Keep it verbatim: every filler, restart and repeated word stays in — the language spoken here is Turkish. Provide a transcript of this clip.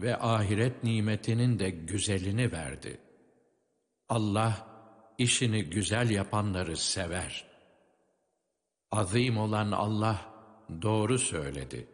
ve ahiret nimetinin de güzelini verdi. Allah, işini güzel yapanları sever. Azim olan Allah doğru söyledi.